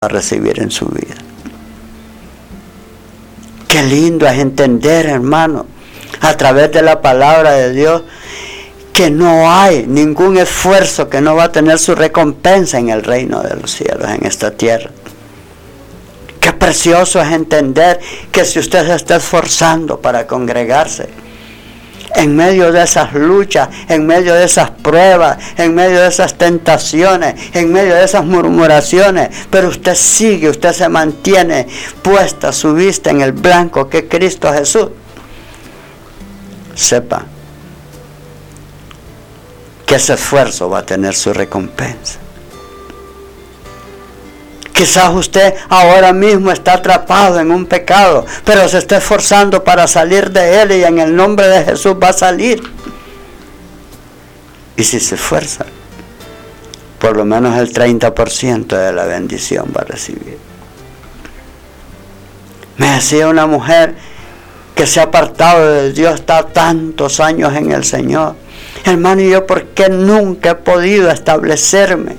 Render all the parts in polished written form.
a recibir en su vida. Qué lindo es entender, hermano, a través de la palabra de Dios, que no hay ningún esfuerzo que no va a tener su recompensa en el reino de los cielos, en esta tierra. Qué precioso es entender que si usted se está esforzando para congregarse, en medio de esas luchas, en medio de esas pruebas, en medio de esas tentaciones, en medio de esas murmuraciones, pero usted sigue, usted se mantiene puesta su vista en el blanco que es Cristo Jesús, sepa que ese esfuerzo va a tener su recompensa. Quizás usted ahora mismo está atrapado en un pecado, pero se está esforzando para salir de él y en el nombre de Jesús va a salir. Y si se esfuerza, por lo menos el 30% de la bendición va a recibir. Me decía una mujer que se ha apartado de Dios, está tantos años en el Señor. Hermano, ¿y yo por qué nunca he podido establecerme?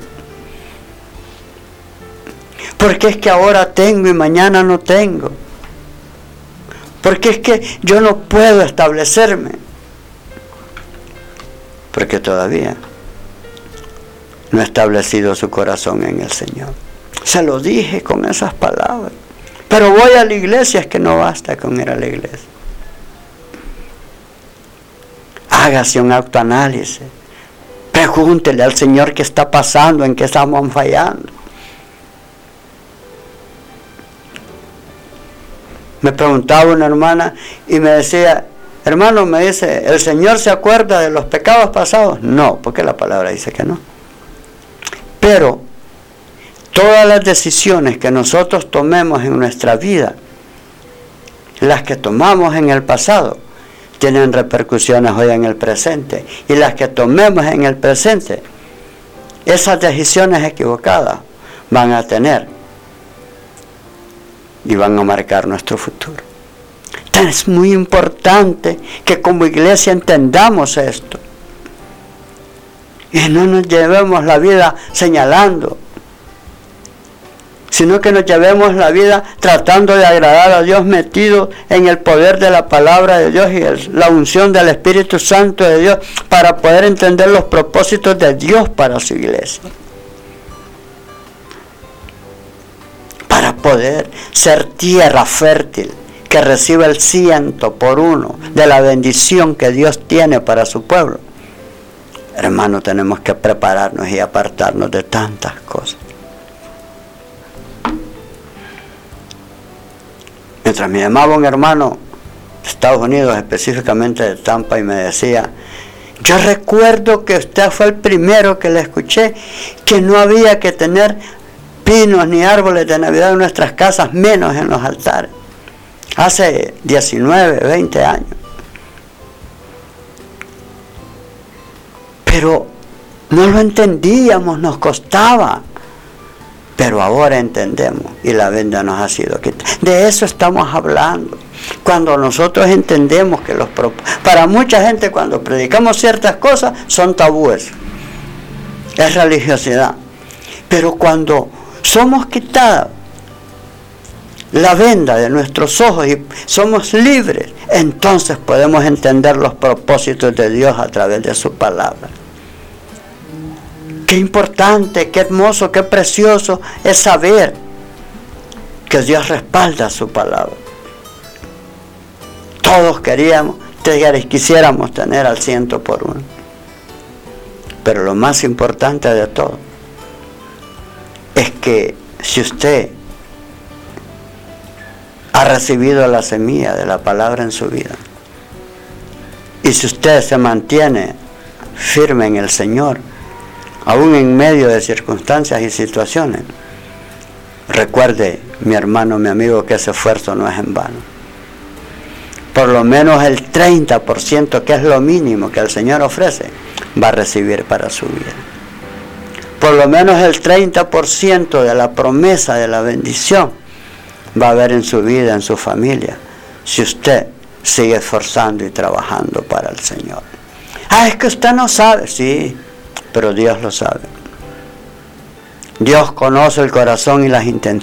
Porque es que ahora tengo y mañana no tengo. Porque es que yo no puedo establecerme. Porque todavía no ha establecido su corazón en el Señor. Se lo dije con esas palabras. Pero voy a la iglesia, es que no basta con ir a la iglesia. Hágase un autoanálisis. Pregúntele al Señor qué está pasando, en qué estamos fallando. Me preguntaba una hermana y me decía, hermano, me dice, ¿el Señor se acuerda de los pecados pasados? No, porque la palabra dice que no. Pero todas las decisiones que nosotros tomemos en nuestra vida, las que tomamos en el pasado, tienen repercusiones hoy en el presente. Y las que tomemos en el presente, esas decisiones equivocadas van a tener y van a marcar nuestro futuro. Entonces es muy importante que como iglesia entendamos esto y no nos llevemos la vida señalando, sino que nos llevemos la vida tratando de agradar a Dios, metido en el poder de la palabra de Dios y la unción del Espíritu Santo de Dios para poder entender los propósitos de Dios para su iglesia. Para poder ser tierra fértil que reciba el 100% de la bendición que Dios tiene para su pueblo. Hermano, tenemos que prepararnos y apartarnos de tantas cosas. Mientras me llamaba un hermano de Estados Unidos, específicamente de Tampa, y me decía, yo recuerdo que usted fue el primero que le escuché que no había que tener pinos ni árboles de Navidad en nuestras casas, menos en los altares. Hace 19, 20 años. Pero no lo entendíamos, nos costaba. Pero ahora entendemos y la venda nos ha sido quitada. De eso estamos hablando. Cuando nosotros entendemos que para mucha gente cuando predicamos ciertas cosas son tabúes. Es religiosidad. Pero cuando somos quitados la venda de nuestros ojos y somos libres, entonces podemos entender los propósitos de Dios a través de su palabra. Qué importante, qué hermoso, qué precioso es saber que Dios respalda su palabra. Todos quisiéramos tener al 100%. Pero lo más importante de todo es que si usted ha recibido la semilla de la palabra en su vida y si usted se mantiene firme en el Señor, aún en medio de circunstancias y situaciones, recuerde, mi hermano, mi amigo, que ese esfuerzo no es en vano. Por lo menos el 30%, que es lo mínimo que el Señor ofrece, va a recibir para su vida. Por lo menos el 30% de la promesa de la bendición va a haber en su vida, en su familia, si usted sigue esforzando y trabajando para el Señor. Es que usted no sabe. Sí, pero Dios lo sabe. Dios conoce el corazón y las intenciones